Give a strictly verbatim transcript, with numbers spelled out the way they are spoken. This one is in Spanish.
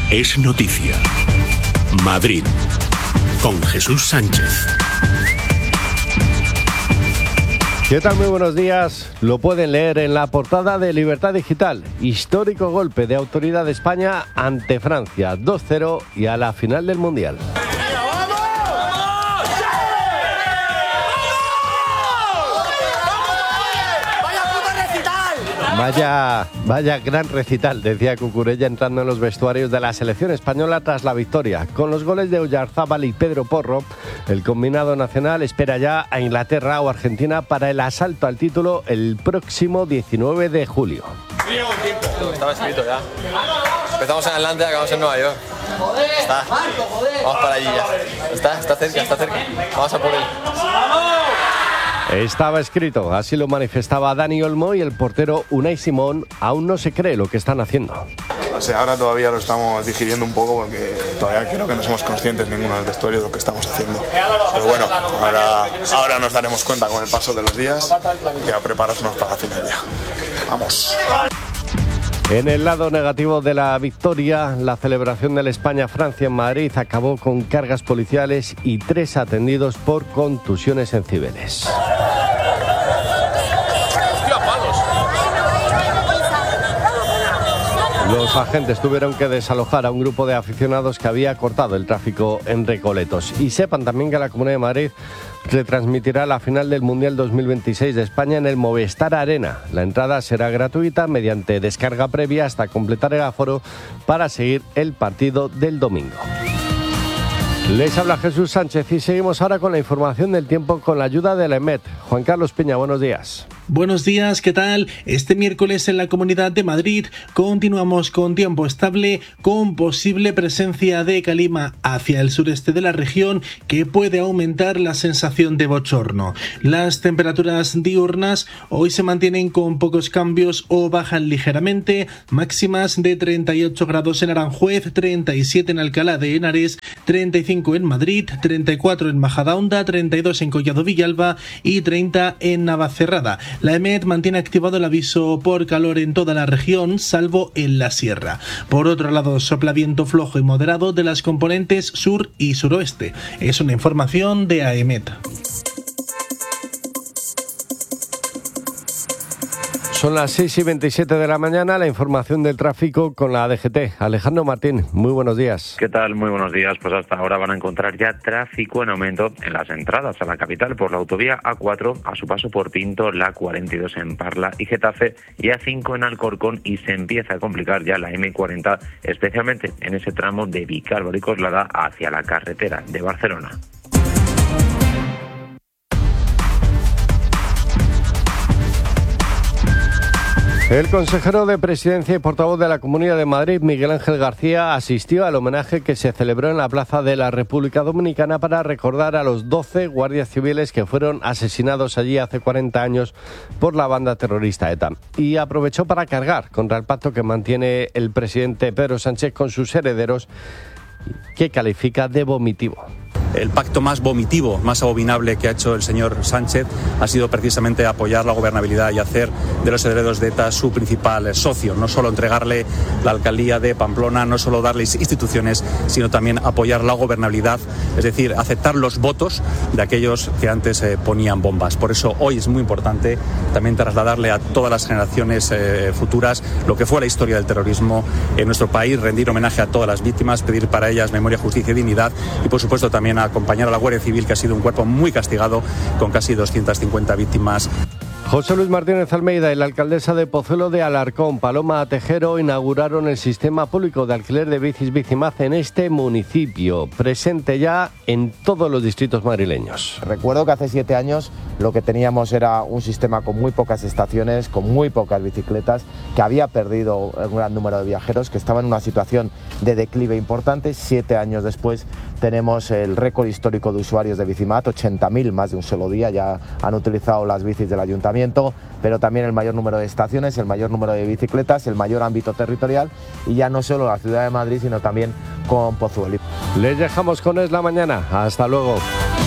es noticia. Madrid, con Jesús Sánchez. ¿Qué tal? Muy buenos días. Lo pueden leer en la portada de Libertad Digital. Histórico golpe de autoridad de España ante Francia, dos cero y a la final del Mundial. Vaya, vaya gran recital, decía Cucurella entrando en los vestuarios de la selección española tras la victoria. Con los goles de Oyarzábal y Pedro Porro, el combinado nacional espera ya a Inglaterra o Argentina para el asalto al título el próximo diecinueve de julio. Estaba escrito ya. Empezamos en Atlanta y acabamos en Nueva York. Está. Vamos para allí ya. Está, está cerca, está cerca. Vamos a por él. Estaba escrito, así lo manifestaba Dani Olmo, y el portero Unai Simón aún no se cree lo que están haciendo. O sea, ahora todavía lo estamos digiriendo un poco porque todavía creo que no somos conscientes ninguno del vestuario de lo que estamos haciendo. Pero bueno, ahora, ahora nos daremos cuenta con el paso de los días y a prepararnos para la final ya. Vamos. En el lado negativo de la victoria, la celebración del España-Francia en Madrid acabó con cargas policiales y tres atendidos por contusiones en Cibeles. Los agentes tuvieron que desalojar a un grupo de aficionados que había cortado el tráfico en Recoletos. Y sepan también que la Comunidad de Madrid retransmitirá la final del Mundial dos mil veintiséis de España en el Movistar Arena. La entrada será gratuita mediante descarga previa hasta completar el aforo para seguir el partido del domingo. Les habla Jesús Sánchez y seguimos ahora con la información del tiempo con la ayuda de la EMET. Juan Carlos Peña, buenos días. Buenos días, ¿qué tal? Este miércoles en la Comunidad de Madrid continuamos con tiempo estable, con posible presencia de calima hacia el sureste de la región que puede aumentar la sensación de bochorno. Las temperaturas diurnas hoy se mantienen con pocos cambios o bajan ligeramente, máximas de treinta y ocho grados en Aranjuez, treinta y siete en Alcalá de Henares, treinta y cinco en Madrid, treinta y cuatro en Majadahonda, treinta y dos en Collado Villalba y treinta en Navacerrada. La EMET mantiene activado el aviso por calor en toda la región, salvo en la sierra. Por otro lado, sopla viento flojo y moderado de las componentes sur y suroeste. Es una información de AEMET. Son las seis y veintisiete de la mañana, la información del tráfico con la A D G T. Alejandro Martín, muy buenos días. ¿Qué tal? Muy buenos días. Pues hasta ahora van a encontrar ya tráfico en aumento en las entradas a la capital por la autovía A cuatro, a su paso por Pinto, la cuarenta y dos en Parla y Getafe y A cinco en Alcorcón, y se empieza a complicar ya la eme cuarenta, especialmente en ese tramo de Vicálvaro y Coslada hacia la carretera de Barcelona. El consejero de Presidencia y portavoz de la Comunidad de Madrid, Miguel Ángel García, asistió al homenaje que se celebró en la Plaza de la República Dominicana para recordar a los doce guardias civiles que fueron asesinados allí hace cuarenta años por la banda terrorista ETA. Y aprovechó para cargar contra el pacto que mantiene el presidente Pedro Sánchez con sus herederos, que califica de vomitivo. El pacto más vomitivo, más abominable que ha hecho el señor Sánchez ha sido precisamente apoyar la gobernabilidad y hacer de los herederos de ETA su principal socio. No solo entregarle la alcaldía de Pamplona, no solo darles instituciones, sino también apoyar la gobernabilidad, es decir, aceptar los votos de aquellos que antes eh, ponían bombas. Por eso hoy es muy importante también trasladarle a todas las generaciones eh, futuras lo que fue la historia del terrorismo en nuestro país, rendir homenaje a todas las víctimas, pedir para ellas memoria, justicia y dignidad, y por supuesto también a acompañar a la Guardia Civil, que ha sido un cuerpo muy castigado con casi doscientas cincuenta víctimas. José Luis Martínez Almeida y la alcaldesa de Pozuelo de Alarcón, Paloma Tejero, inauguraron el sistema público de alquiler de bicis Bicimaz en este municipio, presente ya en todos los distritos madrileños. Recuerdo que hace siete años lo que teníamos era un sistema con muy pocas estaciones, con muy pocas bicicletas, que había perdido un gran número de viajeros, que estaba en una situación de declive importante. Siete años después tenemos el récord histórico de usuarios de Bicimaz, ochenta mil más de un solo día ya han utilizado las bicis del ayuntamiento, pero también el mayor número de estaciones, el mayor número de bicicletas, el mayor ámbito territorial, y ya no solo la ciudad de Madrid, sino también con Pozuelo. Les dejamos con Es la Mañana. Hasta luego.